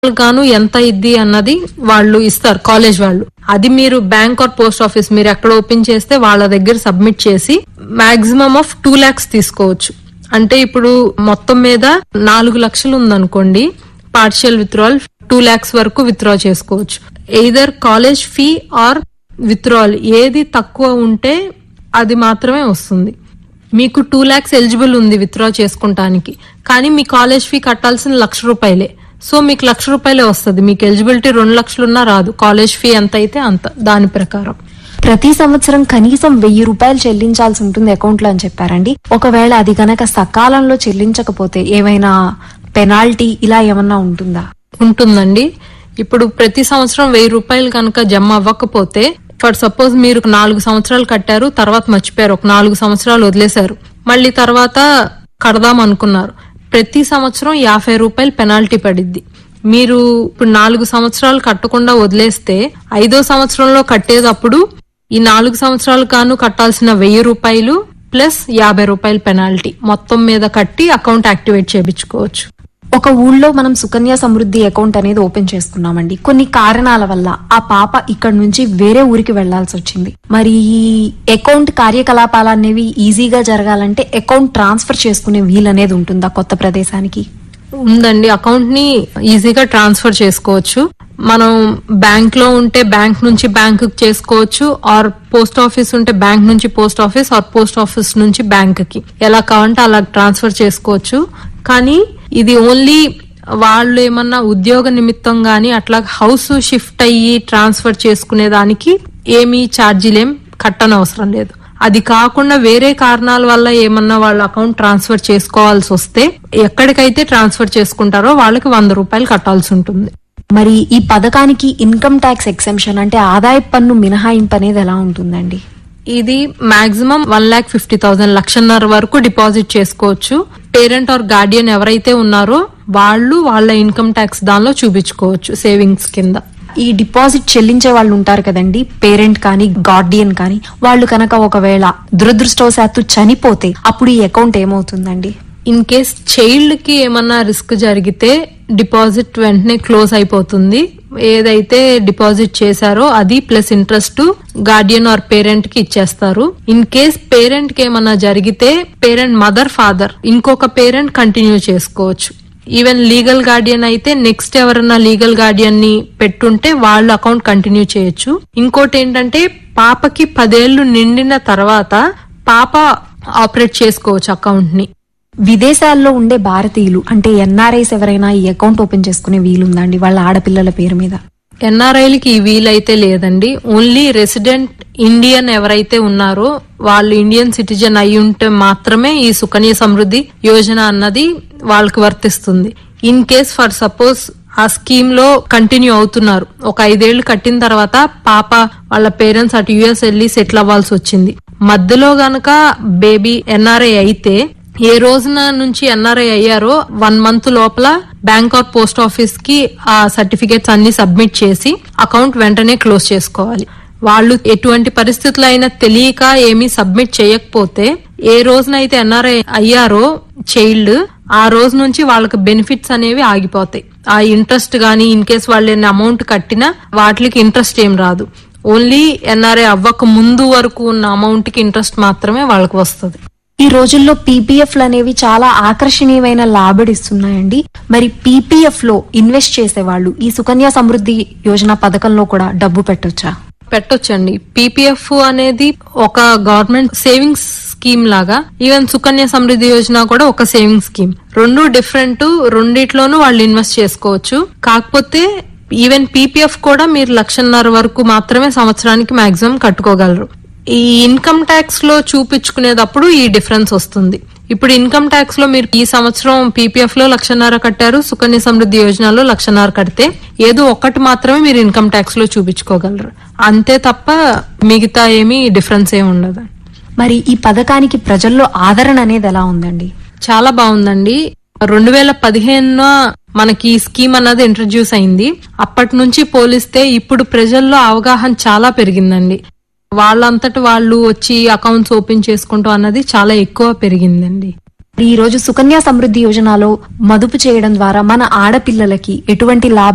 గాను ఎంత ఇద్ది అన్నది వాళ్ళు ఇస్తారు కాలేజ్ వాళ్ళు. అది మీరు బ్యాంక్ ఆర్ పోస్ట్ ఆఫీస్ మీరు ఎక్కడ ఓపెన్ చేస్తే వాళ్ళ దగ్గర సబ్మిట్ చేసి మాక్సిమం ఆఫ్ 2 lakhs తీసుకోవచ్చు. అంటే ఇప్పుడు మొత్తం మీద 4 లక్షలు ఉందనుకోండి, పార్షియల్ విత్డ్రాల్ 2 lakhs వరకు విత్డ్రా చేసుకోవచ్చు. Either college fee are withdrawal ఏది తక్కువ ఉంటే అది మాత్రమే వస్తుంది. మీకు 2 lakhs ఎలిజిబుల్ ఉంది విత్డ్రా చేసుకుంటానికి, కానీ మీ కాలేజ్ ఫీ కట్టాల్సిన ₹1,00,000. సో మీకు ₹1,00,000 వస్తుంది. మీకు ఎలిజిబిలిటీ 2 లక్షలున్నా రాదు. కాలేజ్ ఫీ ఎంత అయితే అంత, దాని ప్రకారం. ప్రతి సంవత్సరం కనీసం ₹1,000 చెల్లించాల్సి ఉంటుంది అకౌంట్ లో అని చెప్పారండి. ఒకవేళ అది గనక సకాలంలో చెల్లించకపోతే ఏమైనా పెనాల్టీ ఇలా ఏమన్నా ఉంటుందా? ఉంటుందండి. ఇప్పుడు ప్రతి సంవత్సరం ₹1,000 కనుక జమ అవ్వకపోతే, ఫర్ సపోజ్ మీరు 4 సంవత్సరాలు కట్టారు, తర్వాత మర్చిపోయారు, ఒక 4 సంవత్సరాలు వదిలేశారు, మళ్ళీ తర్వాత కడదాం అనుకున్నారు, ప్రతి సంవత్సరం ₹50 పెనాల్టీ పడిద్ది. మీరు ఇప్పుడు 4 సంవత్సరాలు కట్టకుండా వదిలేస్తే 5వ సంవత్సరంలో కట్టేటప్పుడు ఈ 4 సంవత్సరాలు కాను కట్టాల్సిన ₹1,000 ప్లస్ ₹50 పెనాల్టీ మొత్తం మీద కట్టి అకౌంట్ యాక్టివేట్ చేయించుకోవచ్చు. ఒక ఊళ్ళో మనం సుకన్య సమృద్ధి అకౌంట్ అనేది ఓపెన్ చేసుకున్నామండి. కొన్ని కారణాల వల్ల ఆ పాప ఇక్కడ నుంచి వేరే ఊరికి వెళ్లాల్సి వచ్చింది. మరి ఈ అకౌంట్ కార్యకలాపాలు అనేవి ఈజీగా జరగాలంటే అకౌంట్ ట్రాన్స్ఫర్ చేసుకునే వీలనేది ఉంటుందా కొత్త ప్రదేశానికి? ఉందండి. అకౌంట్ ని ఈజీగా ట్రాన్స్ఫర్ చేసుకోవచ్చు. మనం బ్యాంక్ లో ఉంటే బ్యాంక్ నుంచి బ్యాంక్ చేసుకోవచ్చు, ఆర్ పోస్ట్ ఆఫీస్ ఉంటే బ్యాంక్ నుంచి post office, or post office నుంచి బ్యాంక్ కి ఎలా కావాలంటే అలా ట్రాన్స్ఫర్ చేసుకోవచ్చు. కానీ ఇది ఓన్లీ వాళ్ళు ఏమన్నా ఉద్యోగ నిమిత్తం గాని అట్లా హౌస్ షిఫ్ట్ అయ్యి ట్రాన్స్ఫర్ చేసుకునే దానికి ఏమీ ఛార్జీలేం కట్టనవసరం లేదు. అది కాకుండా వేరే కారణాల వల్ల ఏమన్నా వాళ్ళ అకౌంట్ ట్రాన్స్ఫర్ చేసుకోవాల్సి వస్తే ఎక్కడికైతే ట్రాన్స్ఫర్ చేసుకుంటారో వాళ్ళకి ₹100 కట్టాల్సి ఉంటుంది. మరి ఈ పథకానికి ఇన్కమ్ ట్యాక్స్ ఎక్సెంప్షన్ అంటే ఆదాయ పన్ను మినహాయింపు అనేది ఎలా ఉంటుందండి? ఇది మాక్సిమం 1,50,000 1,50,000 వరకు డిపాజిట్ చేసుకోవచ్చు. పేరెంట్ ఆర్ గార్డియన్ ఎవరైతే ఉన్నారో వాళ్ళు వాళ్ళ ఇన్కమ్ ట్యాక్స్ దానిలో చూపించుకోవచ్చు సేవింగ్స్ కింద. ఈ డిపాజిట్ చెల్లించే వాళ్ళు ఉంటారు కదండి, పేరెంట్ కానీ గార్డియన్ కానీ, వాళ్ళు కనుక ఒకవేళ దురదృష్టవశాత్తు చనిపోతే అప్పుడు ఈ అకౌంట్ ఏమవుతుందండి? ఇన్ కేస్ చైల్డ్ కి ఏమన్నా రిస్క్ జరిగితే డిపాజిట్ వెంటనే క్లోజ్ అయిపోతుంది. ఏదైతే డిపాజిట్ చేశారో అది plus interest Guardian are parent కి ఇచ్చేస్తారు. ఇన్ కేస్ పేరెంట్ కి ఏమన్నా జరిగితే పేరెంట్ మదర్ ఫాదర్ ఇంకొక పేరెంట్ కంటిన్యూ చేసుకోవచ్చు. ఈవెన్ లీగల్ గార్డియన్ అయితే నెక్స్ట్ ఎవరన్నా లీగల్ గార్డియన్ ని పెట్టుంటే వాళ్ళు అకౌంట్ కంటిన్యూ చేయొచ్చు. ఇంకోటి ఏంటంటే పాపకి 10 ఏళ్లు నిండిన తర్వాత పాప ఆపరేట్ చేసుకోవచ్చు అకౌంట్ ని. విదేశాల్లో ఉండే భారతీయులు అంటే ఎన్ఆర్ఐస్ ఎవరైనా ఈ అకౌంట్ ఓపెన్ చేసుకునే వీలుందండి వాళ్ళ ఆడపిల్లల పేరు మీద? ఎన్ఆర్ఐలకి ఈ వీలైతే లేదండి. ఓన్లీ రెసిడెంట్ ఇండియన్ ఎవరైతే ఉన్నారో వాళ్ళు ఇండియన్ సిటిజన్ అయి ఉంటే మాత్రమే ఈ సుకన్య సమృద్ధి యోజన అన్నది వాళ్ళకి వర్తిస్తుంది. ఇన్ కేస్ ఫర్ సపోజ్ ఆ స్కీమ్ లో కంటిన్యూ అవుతున్నారు, ఒక 5 ఏళ్లు కట్టిన తర్వాత పాప వాళ్ళ పేరెంట్స్ అటు యుఎస్ వెళ్లి సెటిల్ అవ్వాల్సి వచ్చింది, మధ్యలో గనక బేబీ ఎన్ఆర్ఐ అయితే ఏ రోజున నుంచి ఎన్ఆర్ఐ అయ్యారో 1 month లోపల బ్యాంక్ ఆర్ పోస్ట్ ఆఫీస్ కి ఆ సర్టిఫికేట్స్ అన్ని సబ్మిట్ చేసి అకౌంట్ వెంటనే క్లోజ్ చేసుకోవాలి. వాళ్ళు ఎటువంటి పరిస్థితులు అయినా తెలియక ఏమీ సబ్మిట్ చేయకపోతే ఏ రోజునైతే ఎన్ఆర్ఐ అయ్యారో చైల్డ్ ఆ రోజు నుంచి వాళ్ళకి బెనిఫిట్స్ అనేవి ఆగిపోతాయి. ఆ ఇంట్రెస్ట్ గానీ ఇన్ కేస్ వాళ్ళు అమౌంట్ కట్టినా వాటికి ఇంట్రెస్ట్ ఏం రాదు. ఓన్లీ ఎన్ఆర్ఐ అవ్వక ముందు వరకు ఉన్న అమౌంట్ కి ఇంట్రెస్ట్ మాత్రమే వాళ్ళకి వస్తుంది. ఈ రోజుల్లో పీపీఎఫ్లు అనేవి చాలా ఆకర్షణీయమైన లాభడిస్తున్నాయండి. మరి పీపీఎఫ్ లో ఇన్వెస్ట్ చేసే వాళ్ళు ఈ సుకన్య సమృద్ధి యోజన పథకంలో కూడా డబ్బు పెట్టొచ్చా? పెట్టొచ్చండి. పీపీఎఫ్ అనేది ఒక గవర్నమెంట్ సేవింగ్స్ స్కీమ్ లాగా, ఈవెన్ సుకన్య సమృద్ధి యోజన కూడా ఒక సేవింగ్ స్కీమ్. 2 డిఫరెంట్, రెండిట్లోనూ వాళ్ళు ఇన్వెస్ట్ చేసుకోవచ్చు. కాకపోతే ఈవెన్ పీపీఎఫ్ కూడా మీరు 1,50,000 వరకు మాత్రమే సంవత్సరానికి మాక్సిమం కట్టుకోగలరు. ఈ ఇన్కమ్ ట్యాక్స్ లో చూపించుకునేటప్పుడు ఈ డిఫరెన్స్ వస్తుంది. ఇప్పుడు ఇన్కమ్ ట్యాక్స్ లో మీరు ఈ సంవత్సరం పీపీఎఫ్ లో 1,50,000 కట్టారు, సుకన్య సమృద్ధి యోజనలో 1,00,000 కడితే ఏదో ఒకటి మాత్రమే మీరు ఇన్కమ్ ట్యాక్స్ లో చూపించుకోగలరు, అంతే తప్ప మిగతా ఏమీ డిఫరెన్స్ ఏమి ఉండదు. మరి ఈ పథకానికి ప్రజల్లో ఆదరణ అనేది ఎలా ఉందండి? చాలా బాగుందండి. 2015 మనకి ఈ స్కీమ్ అన్నది ఇంట్రడ్యూస్ అయింది. అప్పటి నుంచి పోలిస్తే ఇప్పుడు ప్రజల్లో అవగాహన చాలా పెరిగిందండి. వాళ్ళంతటి వాళ్ళు వచ్చి అకౌంట్స్ ఓపెన్ చేసుకుంటాం అన్నది చాలా ఎక్కువ పెరిగిందండి. ఈ రోజు సుకన్య సమృద్ధి యోజనలో మదుపు చేయడం ద్వారా మన ఆడపిల్లలకి ఎటువంటి లాభం